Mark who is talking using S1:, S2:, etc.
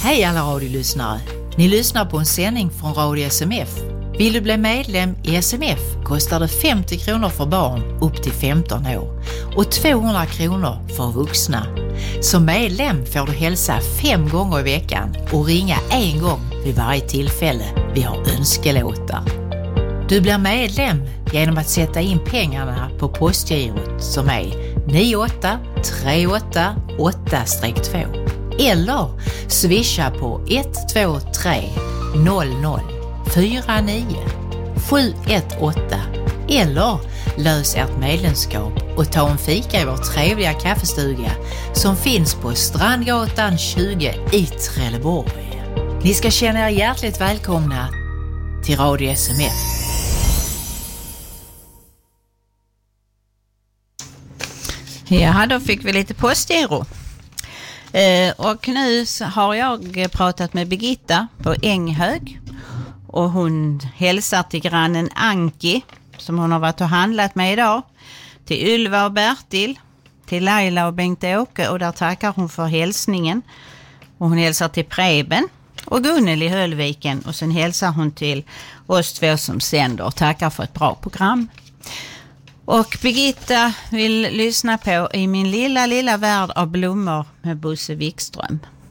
S1: Hej alla radiolyssnare! Ni lyssnar på en sändning från Radio SMF. Vill du bli medlem i SMF kostar det 50 kronor för barn upp till 15 år och 200 kronor för vuxna. Som medlem får du hälsa 5 gånger i veckan och ringa 1 gång vid varje tillfälle vi har önskelåtar. Du blir medlem genom att sätta in pengarna på postgirot som är 98388-2 eller swisha på 123 00 49 718 eller lös ert medlemskap och ta en fika i vår trevliga kaffestuga som finns på Strandgatan 20 i Trelleborg. Ni ska känna er hjärtligt välkomna till Radio SMF.
S2: Ja, då fick vi lite postgiro. Och nu har jag pratat med Birgitta på Änghög och hon hälsar till grannen Anki som hon har varit och handlat med idag, till Ylva och Bertil, till Laila och Bengt-Åke, och där tackar hon för hälsningen, och hon hälsar till Preben och Gunnel i Höllviken, och sen hälsar hon till oss 2 som sänder och tackar för ett bra program. Och Birgitta vill lyssna på I min lilla värld av blommor med Bosse Wikström.